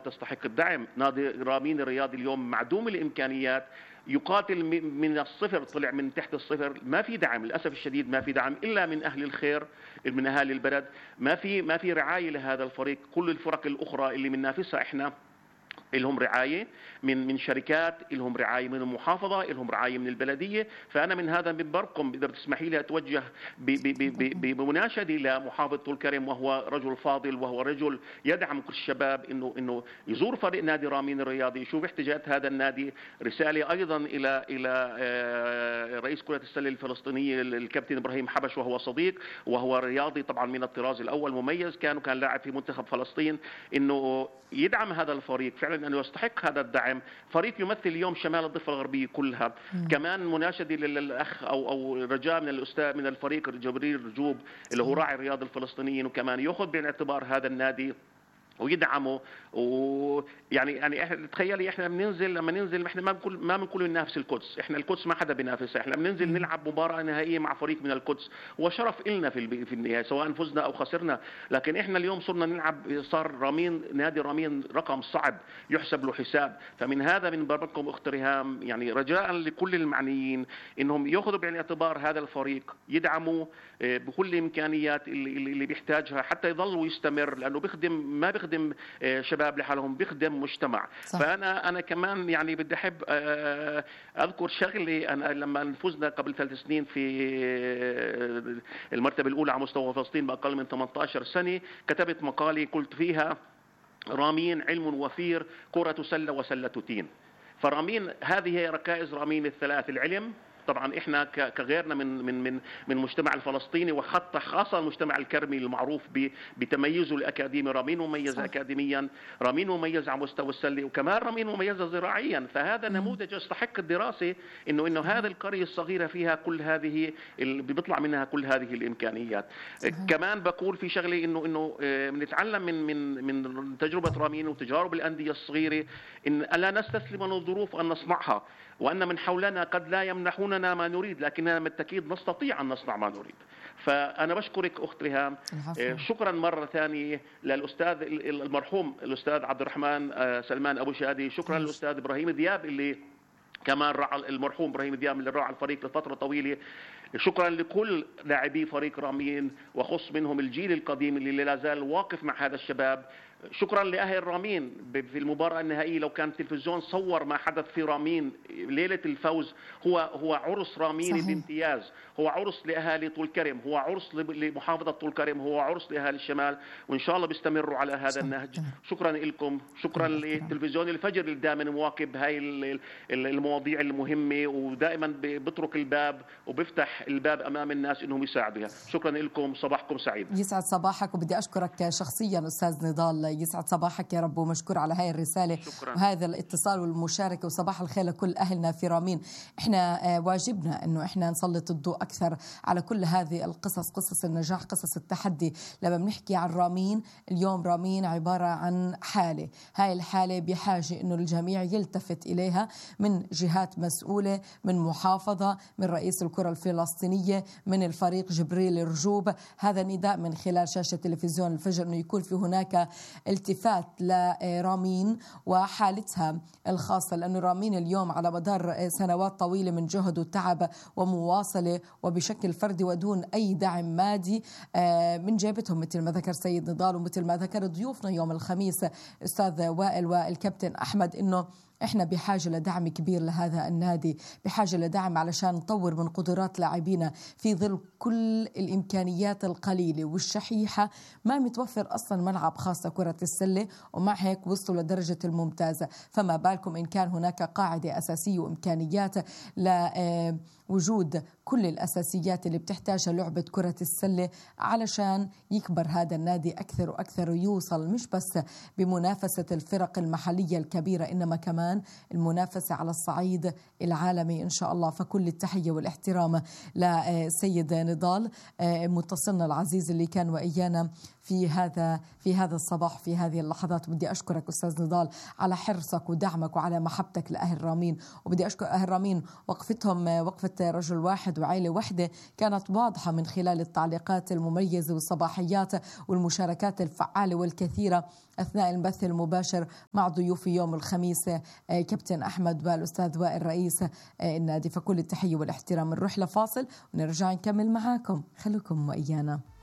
تستحق الدعم. نادي رامين الرياضي اليوم معدوم الإمكانيات، يقاتل من الصفر، طلع من تحت الصفر، ما في دعم للأسف الشديد، ما في دعم إلا من أهل الخير، من أهالي البلد. ما في رعاية لهذا الفريق. كل الفرق الأخرى اللي بننافسها إحنا لهم رعاية من شركات، لهم رعاية من المحافظة، لهم رعاية من البلدية. فأنا من هذا منبركم إذا بتسمحي لي أتوجه بمناشدة لمحافظ طول كرم، وهو رجل فاضل وهو رجل يدعم كل الشباب، إنه يزور فريق نادي رامين الرياضي، يشوف احتياجات هذا النادي. رسالة أيضا إلى رئيس كرة السلة الفلسطينية الكابتن إبراهيم حبش، وهو صديق وهو رياضي طبعا من الطراز الأول، مميز، كان لاعب في منتخب فلسطين، إنه يدعم هذا الفريق فعلا، أنه يستحق هذا الدعم. فريق يمثل اليوم شمال الضفة الغربية كلها. كمان مناشدة للأخ أو رجاء من الأستاذ من الفريق جبريل رجوب اللي هو راعي الرياضة الفلسطينيين، وكمان يأخذ بعين الاعتبار هذا النادي ويدعمه. يعني احنا تخيلي احنا بننزل، لما ننزل احنا ما بنقول ننافس القدس، احنا القدس ما حدا بينافسها، احنا بننزل نلعب مباراه نهائيه مع فريق من القدس، وشرف إلنا في النهايه سواء فزنا او خسرنا. لكن احنا اليوم صرنا نلعب، صار رامين نادي رامين رقم صعب يحسب له حساب. فمن هذا من بربكم اخت ريهام، يعني رجاء لكل المعنيين انهم ياخذوا بعين الاعتبار هذا الفريق، يدعموا بكل الامكانيات اللي بيحتاجها حتى يضل ويستمر، لانه ما بيخدم شباب لحالهم، بيخدم مجتمع. صح. فأنا كمان يعني بدي أحب أذكر شغلة. أنا لما فزنا قبل 3 سنين في المرتبة الأولى على مستوى فلسطين بأقل من 18 سنة، كتبت مقالي قلت فيها: رامين علم وفير، كرة سلة وسلة تين. فرامين هذه هي ركائز رامين الثلاث: العلم، طبعا احنا كغيرنا من المجتمع الفلسطيني، وحتى خاصه المجتمع الكرمي المعروف بتميزه الاكاديمي. رامين مميز صح. اكاديميا، رامين مميز على مستوى السله، وكمان رامين مميزه زراعيا. فهذا نموذج يستحق الدراسه، انه هذه القريه الصغيره فيها كل هذه اللي بيطلع منها كل هذه الامكانيات. كمان بقول في شغله، انه بنتعلم من تجربه رامين وتجارب الانديه الصغيره، ان لا نستسلم للظروف ان نصنعها، وأن من حولنا قد لا يمنحوننا ما نريد، لكننا بالتأكيد نستطيع أن نصنع ما نريد. فأنا بشكرك أخت ريهام. شكرا مرة ثانية للأستاذ المرحوم الأستاذ عبد الرحمن سلمان أبو شادي. شكرا للأستاذ إبراهيم دياب اللي كمان راعى، المرحوم إبراهيم دياب اللي راعى الفريق لفترة طويلة. شكرا لكل لاعبي فريق رامين، وخص منهم الجيل القديم اللي لا زال واقف مع هذا الشباب. شكرا لأهل رامين في المباراة النهائية. لو كان التلفزيون صور ما حدث في رامين ليلة الفوز، هو عرس رامين صحيح. بامتياز، هو عرس لأهالي طول كرم، هو عرس لمحافظة طول كرم، هو عرس لأهالي الشمال، وإن شاء الله بيستمروا على هذا النهج. شكرا لكم، شكرا لتلفزيون الفجر اللي دائما مواكب هاي المواضيع المهمة، ودائما بيترك الباب وبيفتح الباب أمام الناس إنهم يساعدوها. شكرا لكم، صباحكم سعيد. يسعد صباحك، وبدي أشكرك شخصيا أستاذ نضال، يسعد صباحك يا رب، ومشكور على هاي الرسالة شكرا. وهذا الاتصال والمشاركة، وصباح الخير لكل أهلنا في رامين. إحنا واجبنا إنه إحنا نسلط الضوء أكثر على كل هذه القصص، قصص النجاح، قصص التحدي. لما بنحكي عن رامين اليوم، رامين عبارة عن حالة، هاي الحالة بحاجة إنه الجميع يلتفت إليها، من جهات مسؤولة، من محافظة، من رئيس الكرة الفلسطينية، من الفريق جبريل رجوب. هذا نداء من خلال شاشة تلفزيون الفجر، إنه يكون في هناك التفات لرامين وحالتها الخاصة، لأنه رامين اليوم على مدار سنوات طويلة من جهد وتعب ومواصلة وبشكل فردي ودون أي دعم مادي من جيبتهم، مثل ما ذكر سيد نضال ومثل ما ذكر ضيوفنا يوم الخميس أستاذ وائل والكابتن أحمد، إنه إحنا بحاجة لدعم كبير لهذا النادي، بحاجة لدعم علشان نطور من قدرات لاعبينا في ظل كل الإمكانيات القليلة والشحيحة. ما متوفر أصلا ملعب خاص كرة السلة، ومع هيك وصلوا لدرجة الممتازة، فما بالكم إن كان هناك قاعدة أساسية وإمكانيات لوجود كل الأساسيات اللي بتحتاجها لعبة كرة السلة علشان يكبر هذا النادي أكثر وأكثر، ويوصل مش بس بمنافسة الفرق المحلية الكبيرة، إنما كمان كمان المنافسة على الصعيد العالمي إن شاء الله. فكل التحية والاحترام لسيد نضال متصلنا العزيز اللي كان وإيانا في هذا الصباح في هذه اللحظات. بدي أشكرك أستاذ نضال على حرصك ودعمك وعلى محبتك لأهل رامين، وبدي أشكر أهل رامين وقفتهم وقفة رجل واحد وعائلة واحدة كانت واضحة من خلال التعليقات المميزة والصباحيات والمشاركات الفعالة والكثيرة أثناء البث المباشر مع ضيوفي يوم الخميس كابتن أحمد والأستاذ وائل رئيس النادي. فكل التحية والاحترام. نروح لفاصل ونرجع نكمل معاكم، خليكم وإيانا.